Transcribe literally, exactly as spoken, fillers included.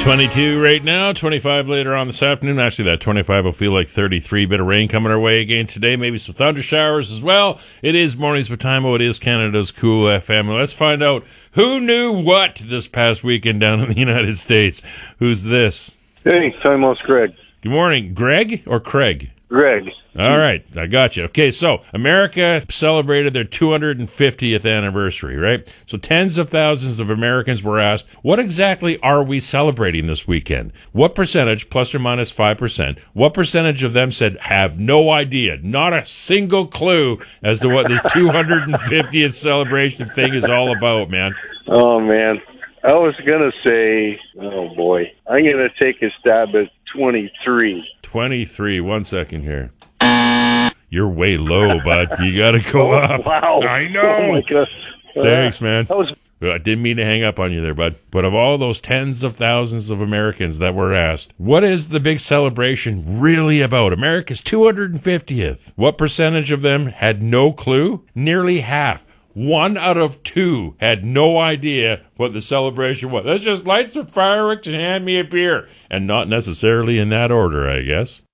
twenty-two right now, twenty-five later on this afternoon. Actually, that twenty-five will feel like thirty-three. Bit of rain coming our way again today. Maybe some thunder showers as well. It is Mornings with Timo. It is Canada's Cool F M. Let's find out who knew what this past weekend down in the United States. Who's this? Hey, Timo's Greg. Good morning. Greg or Craig? Greg. All right, I got you. Okay, so America celebrated their two hundred fiftieth anniversary, right? So tens of thousands of Americans were asked, what exactly are we celebrating this weekend? What percentage, plus or minus five percent, what percentage of them said, have no idea, not a single clue as to what this two hundred fiftieth celebration thing is all about, man? Oh, man. I was going to say, oh, boy, I'm going to take a stab at twenty-three. twenty-three, one second here. You're way low, bud. You got to go oh, up. Wow. I know. Oh, my God. Thanks, man. That was... I didn't mean to hang up on you there, bud. But of all those tens of thousands of Americans that were asked, what is the big celebration really about? America's two hundred fiftieth. What percentage of them had no clue? Nearly half. One out of two had no idea what the celebration was. Let's just light some fireworks and hand me a beer. And not necessarily in that order, I guess.